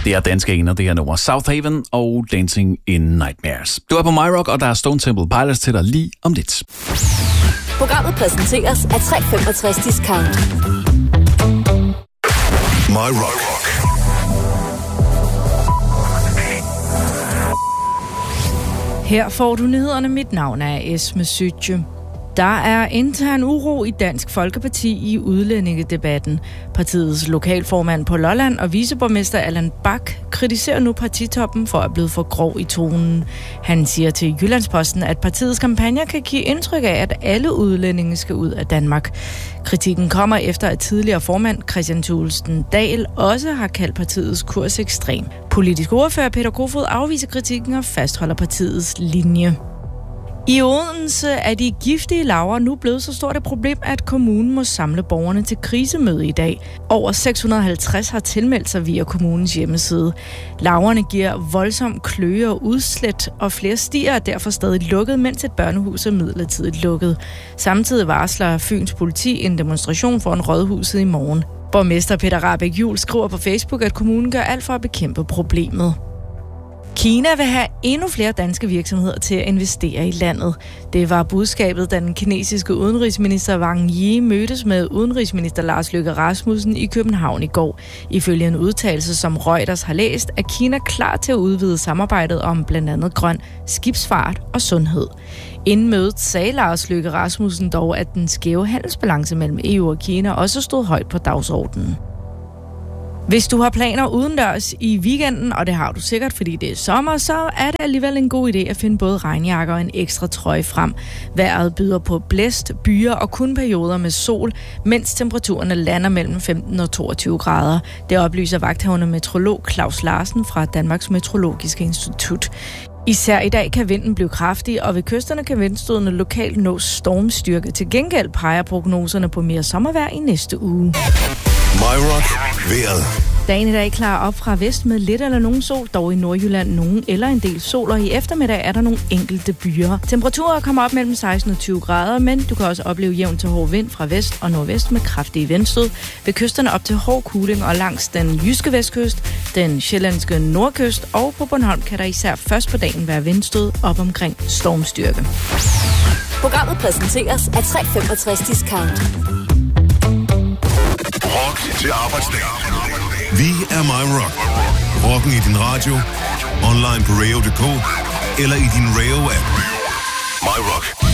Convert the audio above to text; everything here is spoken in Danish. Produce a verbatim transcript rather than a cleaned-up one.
Det er danske ener, det her nummer Southaven og Dancing in Nightmares. Du er på My Rock, og der er Stone Temple Pilots til dig lige om lidt. Programmet præsenteres af tre femogtres Discount. My Rock. Her får du nyhederne. Mit navn er Esme Sytje. Der er intern uro i Dansk Folkeparti i udlændingedebatten. Partiets lokalformand på Lolland og viceborgmester Allan Bak kritiserer nu partitoppen for at blive for grov i tonen. Han siger til Jyllandsposten, at partiets kampagne kan give indtryk af, at alle udlændinge skal ud af Danmark. Kritikken kommer efter, at tidligere formand Kristian Thulesen Dahl også har kaldt partiets kurs ekstrem. Politisk ordfører Peter Kofod afviser kritikken og fastholder partiets linje. I Odense er de giftige larver nu blevet så stort et problem, at kommunen må samle borgerne til krisemøde i dag. Over seks hundrede og halvtreds har tilmeldt sig via kommunens hjemmeside. Larverne giver voldsom kløe og udslæt, og flere stier er derfor stadig lukket, mens et børnehus er midlertidigt lukket. Samtidig varsler Fyns politi en demonstration foran rådhuset i morgen. Borgmester Peter Rahbæk Juhl skriver på Facebook, at kommunen gør alt for at bekæmpe problemet. Kina vil have endnu flere danske virksomheder til at investere i landet. Det var budskabet, da den kinesiske udenrigsminister Wang Yi mødtes med udenrigsminister Lars Løkke Rasmussen i København i går. Ifølge en udtalelse, som Reuters har læst, er Kina klar til at udvide samarbejdet om blandt andet grøn skibsfart og sundhed. Inden mødet sagde Lars Løkke Rasmussen dog, at den skæve handelsbalance mellem E U og Kina også stod højt på dagsordenen. Hvis du har planer udendørs i weekenden, og det har du sikkert, fordi det er sommer, så er det alligevel en god idé at finde både regnjakker og en ekstra trøje frem. Vejret byder på blæst, byer og kun perioder med sol, mens temperaturerne lander mellem femten og toogtyve grader. Det oplyser vagthavende meteorolog Claus Larsen fra Danmarks Meteorologiske Institut. Især i dag kan vinden blive kraftig, og ved kysterne kan vindstødene lokalt nå stormstyrke. Til gengæld peger prognoserne på mere sommervejr i næste uge. My Rock. Vejret. Dagen i dag klarer op fra vest med lidt eller nogen sol, dog i Nordjylland nogen eller en del sol, og i eftermiddag er der nogle enkelte byer. Temperaturer kommer op mellem seksten og tyve grader, men du kan også opleve jævn til hård vind fra vest og nordvest med kraftige vindstød. Ved kysterne op til hård kuling og langs den jyske vestkyst, den sjællandske nordkyst og på Bornholm kan der især først på dagen være vindstød op omkring stormstyrke. Programmet præsenteres af tre femogtres Discount. Rock til arbejdsdag. Vi er My Rock. Rocken i din radio, online på radio punktum d k eller i din Radio-app. My Rock.